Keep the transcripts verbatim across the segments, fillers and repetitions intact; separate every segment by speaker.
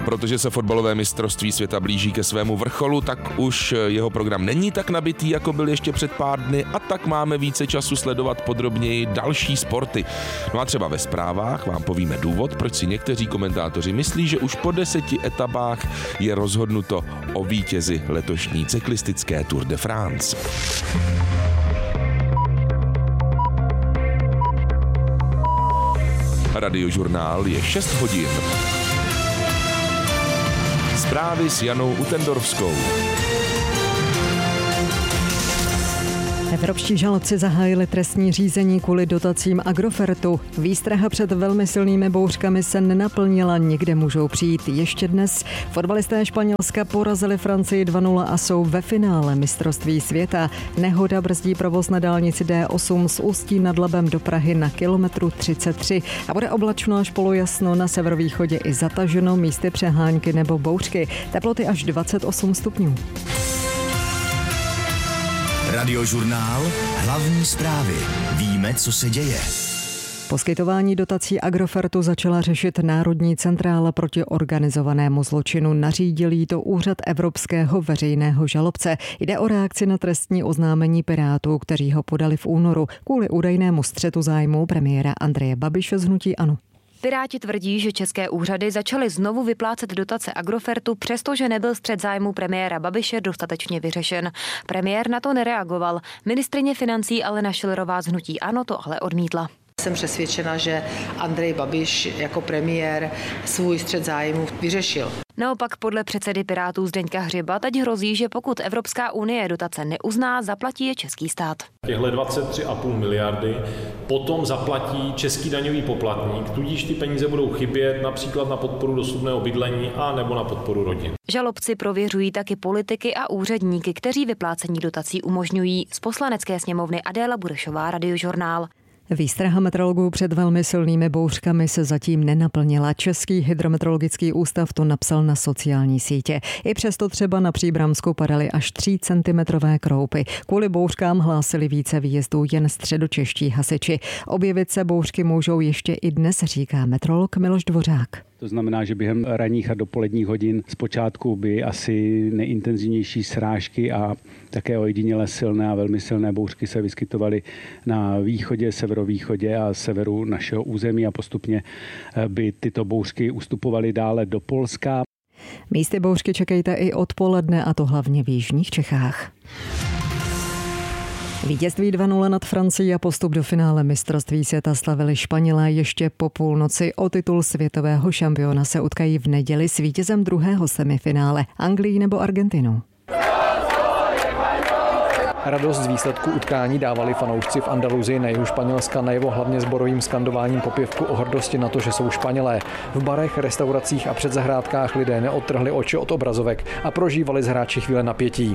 Speaker 1: Protože se fotbalové mistrovství světa blíží ke svému vrcholu, tak už jeho program není tak nabitý, jako byl ještě před pár dny, a tak máme více času sledovat podrobněji další sporty. No a třeba ve zprávách vám povíme důvod, proč si někteří komentátoři myslí, že už po deseti etapách je rozhodnuto o vítězi letošní cyklistické Tour de France. Radiožurnál je šest hodin. Zprávy s Janou Utendorfskou.
Speaker 2: Evropští žalobci zahájili trestní řízení kvůli dotacím Agrofertu. Výstraha před velmi silnými bouřkami se nenaplnila, někde můžou přijít ještě dnes. Fotbalisté Španělska porazili Francii dva nula a jsou ve finále mistrovství světa. Nehoda brzdí provoz na dálnici D osm z Ústí nad Labem do Prahy na kilometru třicet tři a bude oblačno až polojasno, na severovýchodě i zataženo, místy přehánky nebo bouřky. Teploty až dvacet osm stupňů.
Speaker 3: Radiožurnál, hlavní zprávy. Víme, co se děje.
Speaker 2: Poskytování dotací Agrofertu začala řešit Národní centrála proti organizovanému zločinu. Nařídil jí to úřad Evropského veřejného žalobce. Jde o reakci na trestní oznámení Pirátů, kteří ho podali v únoru kvůli údajnému střetu zájmů premiéra Andreje Babiše z hnutí ANO.
Speaker 4: Piráti tvrdí, že české úřady začaly znovu vyplácet dotace Agrofertu, přestože nebyl střet zájmu premiéra Babiše dostatečně vyřešen. Premiér na to nereagoval. Ministryně financí Alena Schillerová z hnutí ANO to ale odmítla.
Speaker 5: Jsem přesvědčena, že Andrej Babiš jako premiér svůj střet zájmů vyřešil.
Speaker 4: Naopak podle předsedy Pirátů Zdeňka Hřiba teď hrozí, že pokud Evropská unie dotace neuzná, zaplatí je český stát.
Speaker 6: Těhle dvacet tři a půl miliardy potom zaplatí český daňový poplatník, tudíž ty peníze budou chybět například na podporu dostupného bydlení a nebo na podporu rodin.
Speaker 4: Žalobci prověřují taky politiky a úředníky, kteří vyplácení dotací umožňují. Z Poslanecké sněmovny Adéla Burešová, Radiožurnál.
Speaker 2: Výstraha meteorologů před velmi silnými bouřkami se zatím nenaplnila. Český hydrometeorologický ústav to napsal na sociální sítě. I přesto třeba na Příbramsku padaly až tři centimetrové kroupy. Kvůli bouřkám hlásili více výjezdů jen středočeští hasiči. Objevit se bouřky můžou ještě i dnes, říká meteorolog Miloš Dvořák.
Speaker 7: To znamená, že během ranních a dopoledních hodin zpočátku by asi nejintenzivnější srážky a také ojediněle silné a velmi silné bouřky se vyskytovaly na východě, severovýchodě a severu našeho území a postupně by tyto bouřky ustupovaly dále do Polska.
Speaker 2: Místy bouřky čekejte i odpoledne, a to hlavně v jižních Čechách. Vítězství dva nula nad Francií a postup do finále mistrovství světa slavili Španělé ještě po půlnoci. O titul světového šampiona se utkají v neděli s vítězem druhého semifinále, Anglií nebo Argentinou.
Speaker 8: Radost z výsledku utkání dávali fanoušci v Andaluzii na jihu Španělska najevo hlavně sborovým skandováním popěvku o hrdosti na to, že jsou Španělé. V barech, restauracích a před zahrádkách lidé neodtrhli oči od obrazovek a prožívali z hráči chvíle napětí.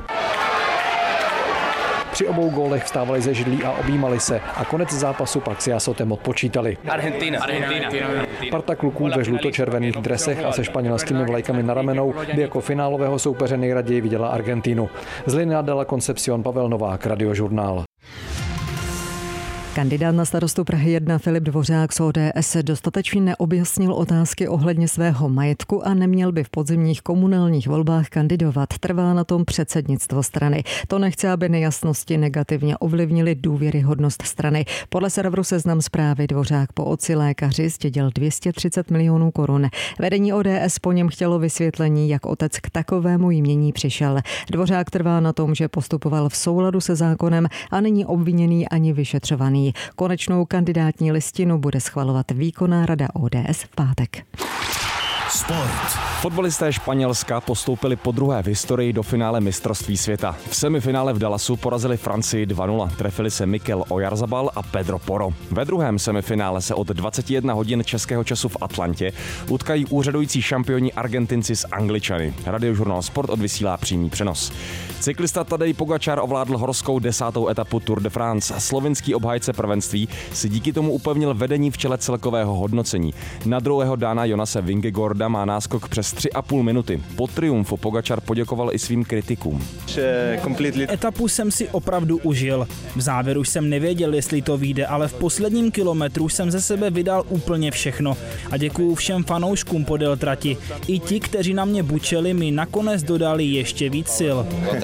Speaker 8: Při obou gólech vstávali ze židlí a objímali se a konec zápasu pak si jasotem odpočítali.
Speaker 9: Argentina. Argentina.
Speaker 8: Parta kluků ve žlutočervených dresech a se španělskými vlajkami na ramenou by jako finálového soupeře nejraději viděla Argentinu. Z Linea de la Concepción Pavel Novák, Radiožurnál.
Speaker 2: Kandidát na starostu Prahy jedna Filip Dvořák z O D S dostatečně neobjasnil otázky ohledně svého majetku a neměl by v podzimních komunálních volbách kandidovat. Trvá na tom předsednictvo strany. To nechce, aby nejasnosti negativně ovlivnily důvěryhodnost strany. Podle serveru Seznam Zprávy Dvořák po otci lékaři zdědil dvě stě třicet milionů korun. Vedení O D S po něm chtělo vysvětlení, jak otec k takovému jmění přišel. Dvořák trvá na tom, že postupoval v souladu se zákonem a není obviněný ani vyšetřovaný. Konečnou kandidátní listinu bude schvalovat výkonná rada O D S v pátek.
Speaker 3: Sport.
Speaker 10: Fotbalisté Španělska postoupili podruhé v historii do finále mistrovství světa. V semifinále v Dallasu porazili Francii dva nula. Trefili se Mikel Oyarzabal a Pedro Porro. Ve druhém semifinále se od dvacet jedna hodin českého času v Atlantě utkají úřadující šampioni Argentinci s Angličany. Radiožurnál Sport odvysílá přímý přenos. Cyklista Tadej Pogačar ovládl horskou desátou etapu Tour de France. Slovinský obhájce prvenství si díky tomu upevnil vedení v čele celkového hodnocení. Na druhého dána Jonase Vingegaarda rekorda má náskok přes tři a půl minuty. Po triumfu Pogačar poděkoval i svým kritikům.
Speaker 9: Etapu jsem si opravdu užil. V závěru jsem nevěděl, jestli to vyjde, ale v posledním kilometru jsem ze sebe vydal úplně všechno. A děkuju všem fanouškům podél trati. I ti, kteří na mě bučeli, mi nakonec dodali ještě víc sil.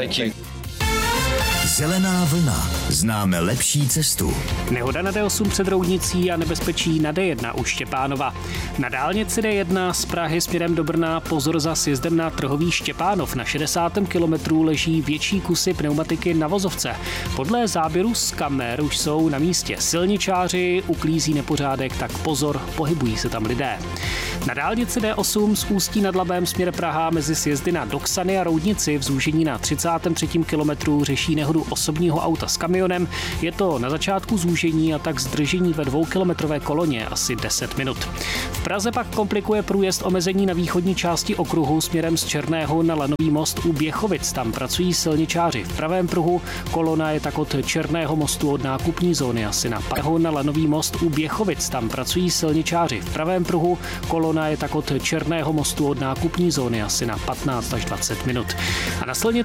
Speaker 3: Zelená vlna. Známe lepší cestu.
Speaker 11: Nehoda na D osm před Roudnicí a nebezpečí na D jedna u Štěpánova. Na dálnici D jedna z Prahy směrem do Brna pozor za sjezdem na Trhový Štěpánov. Na šedesátém kilometru leží větší kusy pneumatiky na vozovce. Podle záběru z kamer už jsou na místě silničáři, uklízí nepořádek, tak pozor, pohybují se tam lidé. Na dálnici D osm z Ústí nad Labem směr Praha mezi sjezdy na Doksany a Roudnici v zúžení na třicátém třetím kilometru řeší nehodu osobního auta s kamionem. Je to na začátku zúžení a tak zdržení ve dvoukilometrové koloně asi deset minut. V Praze pak komplikuje průjezd omezení na východní části okruhu směrem z Černého na Lanový most u Běchovic. Tam pracují silničáři v pravém pruhu. Kolona je tak od Černého mostu od nákupní zóny asi na Prahu na Lanový most u Běchovic. Tam pracují silničáři v pravém pruhu. Kolona je tak od Černého mostu od nákupní zóny asi na patnáct až dvacet minut. A na silnici